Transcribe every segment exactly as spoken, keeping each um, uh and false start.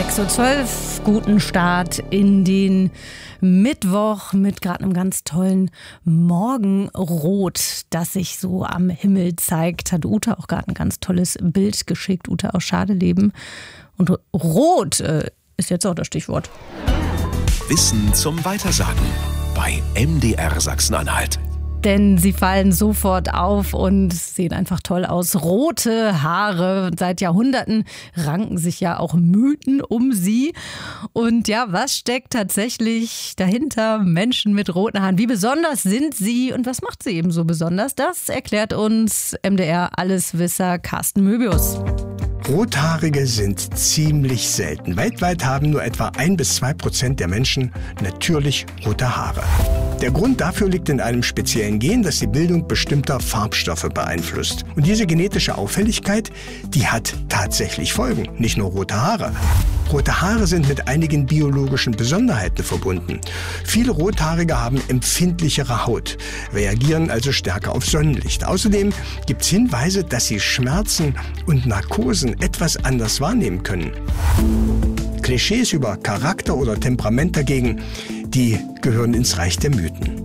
sechs Uhr zwölf, guten Start in den Mittwoch mit gerade einem ganz tollen Morgenrot, das sich so am Himmel zeigt. Hat Ute auch gerade ein ganz tolles Bild geschickt, Ute aus Schadeleben. Und Rot äh, ist jetzt auch das Stichwort. Wissen zum Weitersagen bei M D R Sachsen-Anhalt. Denn sie fallen sofort auf und sehen einfach toll aus. Rote Haare. Seit Jahrhunderten ranken sich ja auch Mythen um sie. Und ja, was steckt tatsächlich dahinter? Menschen mit roten Haaren. Wie besonders sind sie und was macht sie eben so besonders? Das erklärt uns M D R-Alleswisser Carsten Möbius. Rothaarige sind ziemlich selten. Weltweit haben nur etwa ein bis zwei Prozent der Menschen natürlich rote Haare. Der Grund dafür liegt in einem speziellen Gen, das die Bildung bestimmter Farbstoffe beeinflusst. Und diese genetische Auffälligkeit, die hat tatsächlich Folgen, nicht nur rote Haare. Rote Haare sind mit einigen biologischen Besonderheiten verbunden. Viele Rothaarige haben empfindlichere Haut, reagieren also stärker auf Sonnenlicht. Außerdem gibt es Hinweise, dass sie Schmerzen und Narkosen etwas anders wahrnehmen können. Klischees über Charakter oder Temperament dagegen, die gehören ins Reich der Mythen.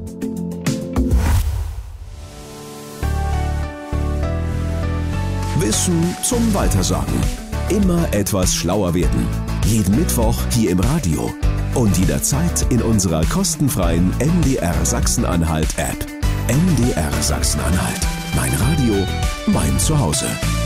Wissen zum Weitersagen. Immer etwas schlauer werden. Jeden Mittwoch hier im Radio und jederzeit in unserer kostenfreien M D R Sachsen-Anhalt App. M D R Sachsen-Anhalt. Mein Radio, mein Zuhause.